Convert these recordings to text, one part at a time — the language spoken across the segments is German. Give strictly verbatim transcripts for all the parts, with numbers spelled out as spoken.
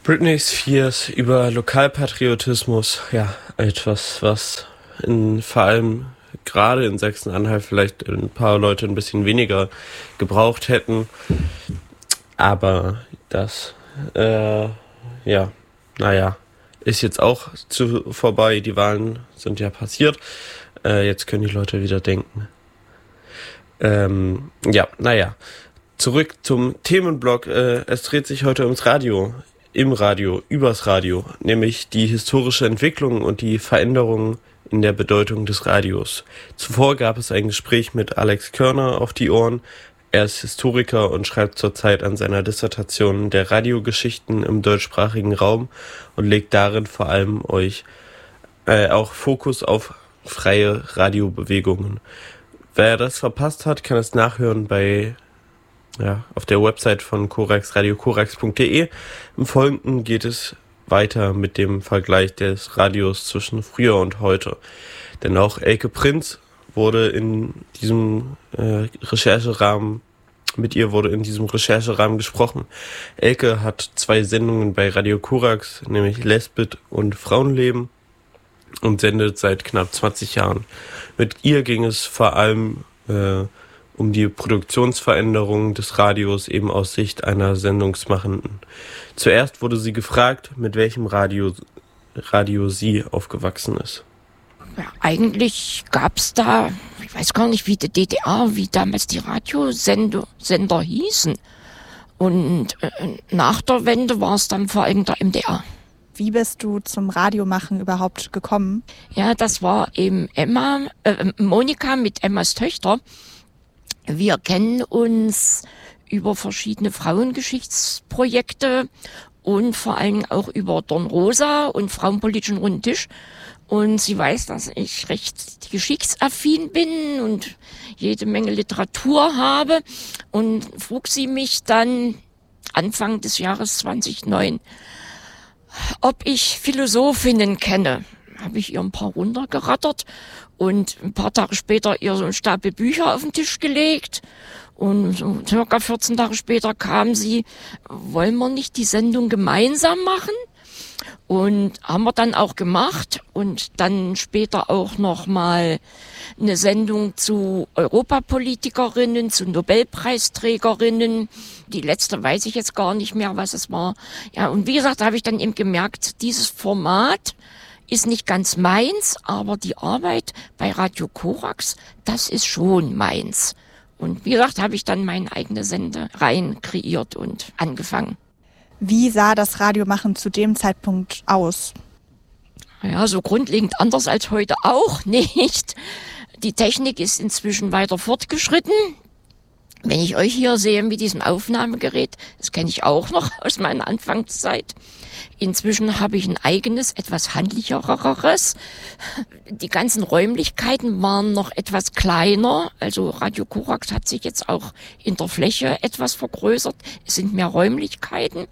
Britney Spears über Lokalpatriotismus, ja, etwas, was in, vor allem gerade in Sachsen-Anhalt vielleicht ein paar Leute ein bisschen weniger gebraucht hätten. Aber das, äh, ja, naja, ist jetzt auch zu vorbei. Die Wahlen sind ja passiert. Äh, jetzt können die Leute wieder denken. Ähm, ja, naja. Zurück zum Themenblock. Äh, es dreht sich heute ums Radio. Im Radio, übers Radio, nämlich die historische Entwicklung und die Veränderungen in der Bedeutung des Radios. Zuvor gab es ein Gespräch mit Alex Körner auf die Ohren. Er ist Historiker und schreibt zurzeit an seiner Dissertation der Radiogeschichten im deutschsprachigen Raum und legt darin vor allem euch äh, auch Fokus auf freie Radiobewegungen. Wer das verpasst hat, kann es nachhören bei Ja, auf der Website von Korax, radio korax punkt de. Im Folgenden geht es weiter mit dem Vergleich des Radios zwischen früher und heute. Denn auch Elke Prinz wurde in diesem äh, Rechercherahmen, mit ihr wurde in diesem Rechercherahmen gesprochen. Elke hat zwei Sendungen bei Radio Korax, nämlich Lesbit und Frauenleben, und sendet seit knapp zwanzig Jahren. Mit ihr ging es vor allem äh, um die Produktionsveränderung des Radios eben aus Sicht einer Sendungsmachenden. Zuerst wurde sie gefragt, mit welchem Radio, Radio sie aufgewachsen ist. Ja, eigentlich gab's da, ich weiß gar nicht, wie die D D R, wie damals die Radiosender Sender hießen. Und äh, nach der Wende war es dann vor allem der M D R. Wie bist du zum Radiomachen überhaupt gekommen? Ja, das war eben Emma, äh, Monika mit Emmas Töchter. Wir kennen uns über verschiedene Frauengeschichtsprojekte und vor allem auch über Dornrosa und Frauenpolitischen Runden Tisch. Und sie weiß, dass ich recht geschichtsaffin bin und jede Menge Literatur habe. Und frug sie mich dann Anfang des Jahres zweitausendneun, ob ich Philosophinnen kenne. Habe ich ihr ein paar runtergerattert und ein paar Tage später ihr so einen Stapel Bücher auf den Tisch gelegt. Und so circa vierzehn Tage später kam sie, wollen wir nicht die Sendung gemeinsam machen? Und haben wir dann auch gemacht und dann später auch nochmal eine Sendung zu Europapolitikerinnen, zu Nobelpreisträgerinnen. Die letzte weiß ich jetzt gar nicht mehr, was es war. Ja, und wie gesagt, da habe ich dann eben gemerkt, dieses Format ist nicht ganz meins, aber die Arbeit bei Radio Korax, das ist schon meins. Und wie gesagt, habe ich dann meine eigene Sendereien kreiert und angefangen. Wie sah das Radiomachen zu dem Zeitpunkt aus? Ja, so grundlegend anders als heute auch nicht. Die Technik ist inzwischen weiter fortgeschritten. Wenn ich euch hier sehe mit diesem Aufnahmegerät, das kenne ich auch noch aus meiner Anfangszeit. Inzwischen habe ich ein eigenes, etwas handlicheres. Die ganzen Räumlichkeiten waren noch etwas kleiner. Also Radio Korax hat sich jetzt auch in der Fläche etwas vergrößert. Es sind mehr Räumlichkeiten.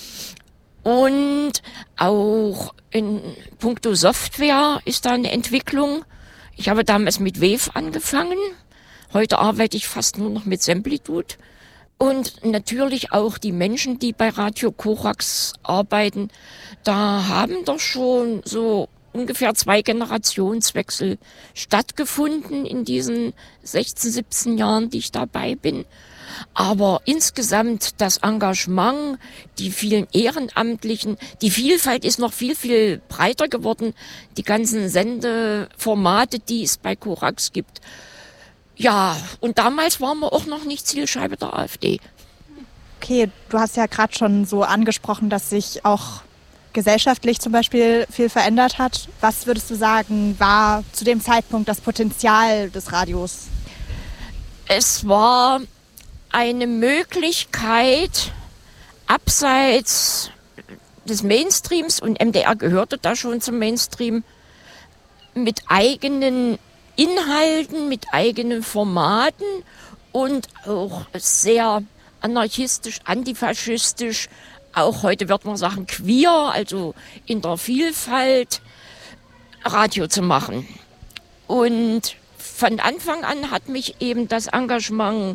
Und auch in puncto Software ist da eine Entwicklung. Ich habe damals mit Wave angefangen. Heute arbeite ich fast nur noch mit Semplitude. Und natürlich auch die Menschen, die bei Radio Korax arbeiten, da haben doch schon so ungefähr zwei Generationswechsel stattgefunden in diesen sechzehn, siebzehn Jahren, die ich dabei bin. Aber insgesamt das Engagement, die vielen Ehrenamtlichen, die Vielfalt ist noch viel, viel breiter geworden. Die ganzen Sendeformate, die es bei Korax gibt. Ja, und damals waren wir auch noch nicht Zielscheibe der AfD. Okay, du hast ja gerade schon so angesprochen, dass sich auch gesellschaftlich zum Beispiel viel verändert hat. Was würdest du sagen, war zu dem Zeitpunkt das Potenzial des Radios? Es war eine Möglichkeit, abseits des Mainstreams, und M D R gehörte da schon zum Mainstream, mit eigenen Inhalten, mit eigenen Formaten und auch sehr anarchistisch, antifaschistisch, auch heute wird man sagen queer, also in der Vielfalt Radio zu machen. Und von Anfang an hat mich eben das Engagement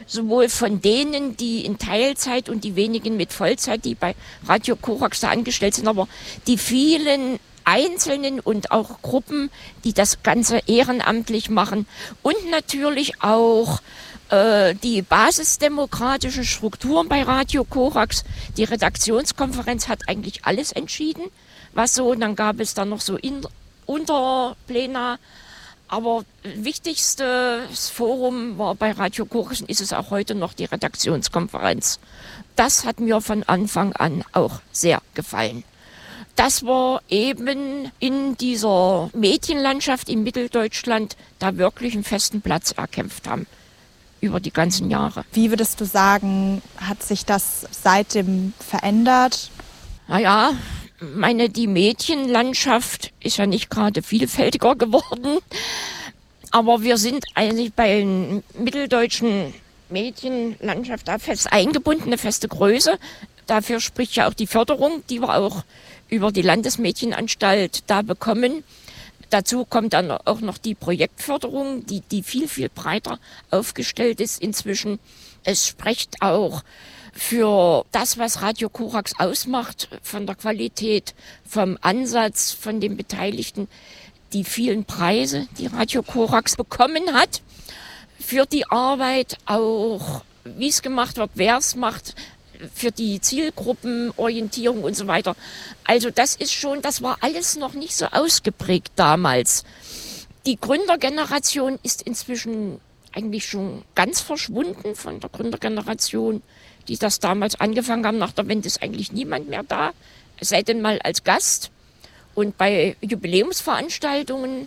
sowohl von denen, die in Teilzeit und die wenigen mit Vollzeit, die bei Radio Korax da angestellt sind, aber die vielen Einzelnen und auch Gruppen, die das Ganze ehrenamtlich machen und natürlich auch äh, die basisdemokratischen Strukturen bei Radio Korax. Die Redaktionskonferenz hat eigentlich alles entschieden, was so, und dann gab es dann noch so in, Unterplena. Aber wichtigstes Forum war bei Radio Korax und ist es auch heute noch die Redaktionskonferenz. Das hat mir von Anfang an auch sehr gefallen. Dass wir eben in dieser Medienlandschaft in Mitteldeutschland da wirklich einen festen Platz erkämpft haben über die ganzen Jahre. Wie würdest du sagen, hat sich das seitdem verändert? Naja, meine, die Medienlandschaft ist ja nicht gerade vielfältiger geworden, aber wir sind eigentlich bei der mitteldeutschen Medienlandschaft da fest eingebunden, eine feste Größe. Dafür spricht ja auch die Förderung, die wir auch über die Landesmedienanstalt da bekommen. Dazu kommt dann auch noch die Projektförderung, die, die viel, viel breiter aufgestellt ist inzwischen. Es spricht auch für das, was Radio Korax ausmacht, von der Qualität, vom Ansatz, von den Beteiligten, die vielen Preise, die Radio Korax bekommen hat, für die Arbeit, auch wie es gemacht wird, wer es macht, für die Zielgruppenorientierung und so weiter. Also das ist schon, das war alles noch nicht so ausgeprägt damals. Die Gründergeneration ist inzwischen eigentlich schon ganz verschwunden von der Gründergeneration, die das damals angefangen haben. Nach der Wende ist eigentlich niemand mehr da, es sei denn mal als Gast und bei Jubiläumsveranstaltungen.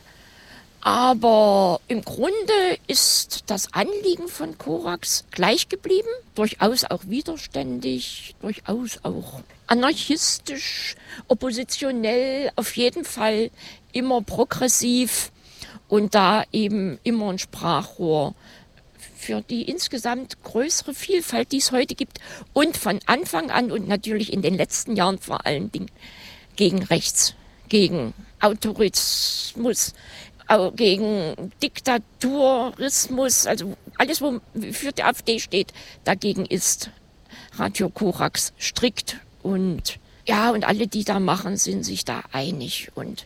Aber im Grunde ist das Anliegen von Korax gleich geblieben, durchaus auch widerständig, durchaus auch anarchistisch, oppositionell, auf jeden Fall immer progressiv und da eben immer ein Sprachrohr für die insgesamt größere Vielfalt, die es heute gibt und von Anfang an und natürlich in den letzten Jahren vor allen Dingen gegen Rechts, gegen Autoritarismus, gegen Diktatorismus, also alles, wo für die AfD steht, dagegen ist Radio Korax strikt und ja, und alle, die da machen, sind sich da einig und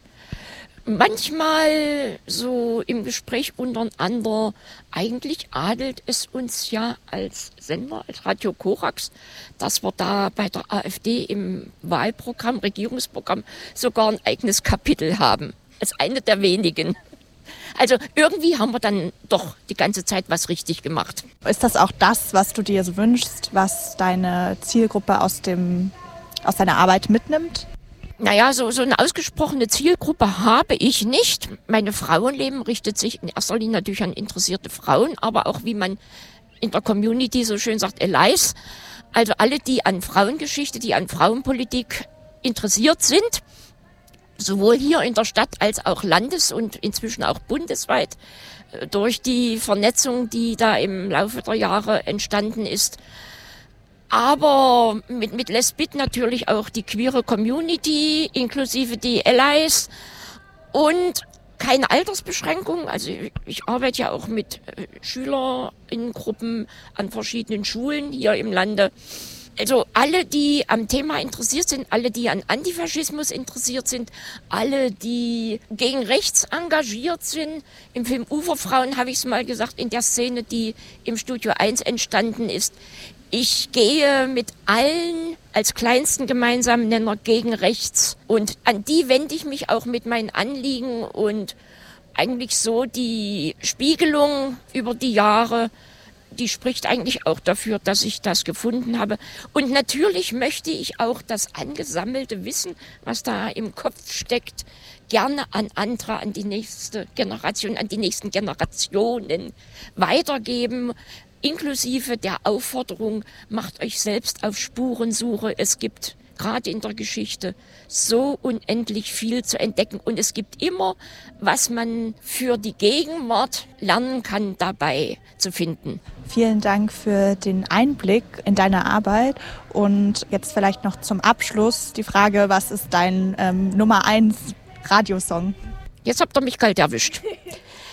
manchmal so im Gespräch untereinander, eigentlich adelt es uns ja als Sender, als Radio Korax, dass wir da bei der AfD im Wahlprogramm, Regierungsprogramm sogar ein eigenes Kapitel haben, als eine der wenigen. Also irgendwie haben wir dann doch die ganze Zeit was richtig gemacht. Ist das auch das, was du dir so wünschst, was deine Zielgruppe aus dem, aus deiner Arbeit mitnimmt? Naja, so, so eine ausgesprochene Zielgruppe habe ich nicht. Meine Frauenleben richtet sich in erster Linie natürlich an interessierte Frauen, aber auch, wie man in der Community so schön sagt, Allies. Also alle, die an Frauengeschichte, die an Frauenpolitik interessiert sind, sowohl hier in der Stadt als auch landes- und inzwischen auch bundesweit, durch die Vernetzung, die da im Laufe der Jahre entstanden ist. Aber mit, mit Lesbit natürlich auch die queere Community, inklusive die Allies und keine Altersbeschränkung. Also ich, ich arbeite ja auch mit äh, SchülerInnengruppen an verschiedenen Schulen hier im Lande. Also alle, die am Thema interessiert sind, alle, die an Antifaschismus interessiert sind, alle, die gegen rechts engagiert sind. Im Film Uferfrauen habe ich es mal gesagt, in der Szene, die im Studio eins entstanden ist. Ich gehe mit allen als kleinsten gemeinsamen Nenner gegen rechts und an die wende ich mich auch mit meinen Anliegen und eigentlich so die Spiegelung über die Jahre, die spricht eigentlich auch dafür, dass ich das gefunden habe. Und natürlich möchte ich auch das angesammelte Wissen, was da im Kopf steckt, gerne an andere, an die nächste Generation, an die nächsten Generationen weitergeben, inklusive der Aufforderung, macht euch selbst auf Spurensuche. Es gibt gerade in der Geschichte so unendlich viel zu entdecken und es gibt immer, was man für die Gegenwart lernen kann, dabei zu finden. Vielen Dank für den Einblick in deine Arbeit und jetzt vielleicht noch zum Abschluss die Frage, was ist dein ähm, Nummer eins Radiosong? Jetzt habt ihr mich kalt erwischt.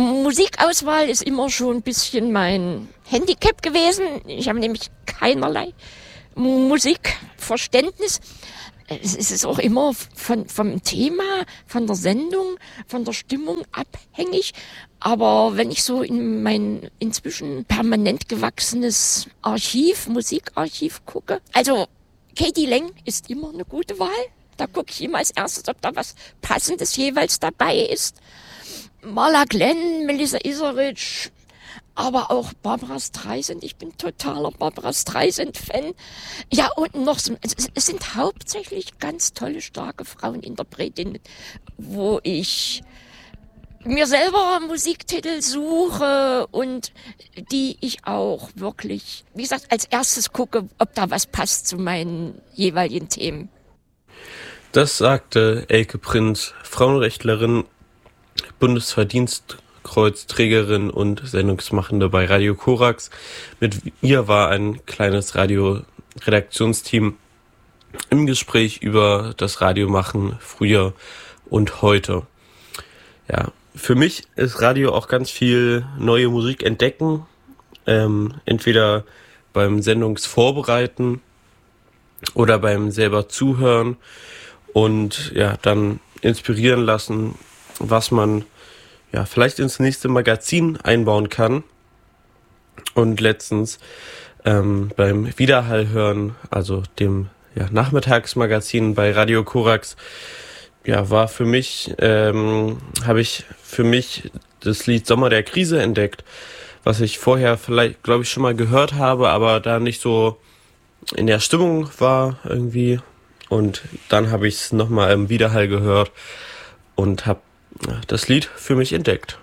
Musikauswahl ist immer schon ein bisschen mein Handicap gewesen. Ich habe nämlich keinerlei Musikverständnis. Es ist auch immer von, vom Thema, von der Sendung, von der Stimmung abhängig. Aber wenn ich so in mein inzwischen permanent gewachsenes Archiv, Musikarchiv gucke, also k.d. lang ist immer eine gute Wahl. Da gucke ich immer als erstes, ob da was Passendes jeweils dabei ist. Marla Glenn, Melissa Etheridge, aber auch Barbra Streisand. Ich bin totaler Barbra Streisand-Fan. Ja, und noch so, es sind hauptsächlich ganz tolle, starke Fraueninterpretinnen, wo ich mir selber Musiktitel suche und die ich auch wirklich, wie gesagt, als erstes gucke, ob da was passt zu meinen jeweiligen Themen. Das sagte Elke Prinz, Frauenrechtlerin, Bundesverdienstkreuzträgerin und Sendungsmachende bei Radio Korax. Mit ihr war ein kleines Radio-Redaktionsteam im Gespräch über das Radiomachen früher und heute. Ja, für mich ist Radio auch ganz viel neue Musik entdecken, ähm, entweder beim Sendungsvorbereiten oder beim selber Zuhören und ja, dann inspirieren lassen, was man ja vielleicht ins nächste Magazin einbauen kann. Und letztens ähm, beim Widerhallhören, also dem ja, Nachmittagsmagazin bei Radio Korax, ja, war für mich, ähm, habe ich für mich das Lied Sommer der Krise entdeckt, was ich vorher vielleicht, glaube ich, schon mal gehört habe, aber da nicht so in der Stimmung war irgendwie. Und dann habe ich es nochmal im Widerhall gehört und habe das Lied für mich entdeckt.